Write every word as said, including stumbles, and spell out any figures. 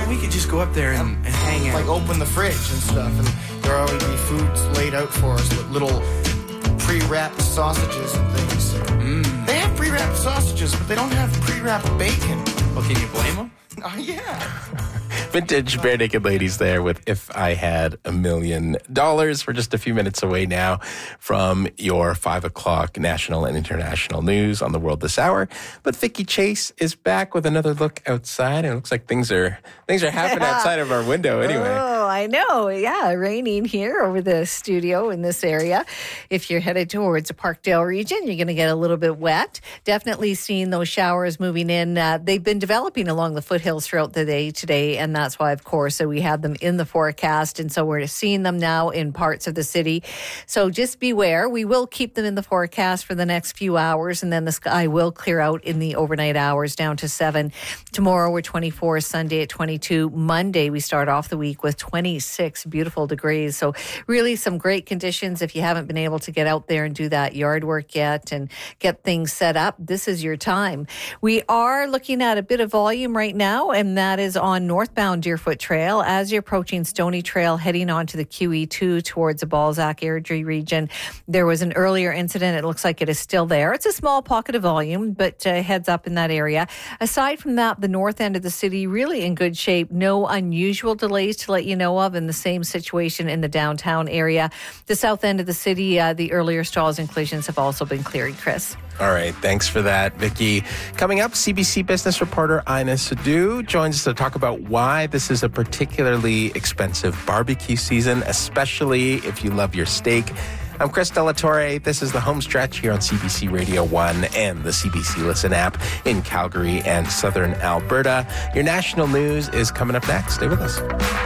we could just go up there and, and hang out. Like open the fridge and stuff, and there will always be foods laid out for us with little pre-wrapped sausages and things. Mm. They have pre-wrapped sausages, but they don't have pre-wrapped bacon. Well, can you blame them? Oh, yeah. Vintage Bare Naked Ladies there with If I Had a Million Dollars. We're just a few minutes away now from your five o'clock national and international news on the world this hour. But Vicki Chase is back with another look outside. It looks like things are things are happening Yeah. outside of our window anyway. Oh, I know. Yeah, raining here over the studio in this area. If you're headed towards the Parkdale region, you're going to get a little bit wet. Definitely seeing those showers moving in. Uh, they've been developing along the foothills throughout the day today, and that's why, of course, so we have them in the forecast, and so we're seeing them now in parts of the city. So just beware. We will keep them in the forecast for the next few hours, and then the sky will clear out in the overnight hours down to seven. Tomorrow we're twenty-four, Sunday at twenty-two. Monday we start off the week with twenty-six beautiful degrees. So really some great conditions. If you haven't been able to get out there and do that yard work yet and get things set up, this is your time. We are looking at a bit of volume right now, and that is on northbound Deerfoot Trail as you're approaching Stony Trail, heading on to the Q E two towards the Balzac Airdrie region. There was an earlier incident. It looks like it is still there. It's a small pocket of volume, but uh, heads up in that area. Aside from that, the north end of the city really in good shape. No unusual delays to let you know of, and the same situation in the downtown area. The south end of the city, uh, the earlier stalls and collisions have also been cleared, Chris. All right, thanks for that, Vicki. Coming up, C B C business reporter Ina Sadu joins us to talk about why this is a particularly expensive barbecue season, especially if you love your steak. I'm Chris Delatorre. This is the home stretch here on C B C Radio one and the C B C Listen app in Calgary and southern Alberta. Your national news is coming up next. Stay with us.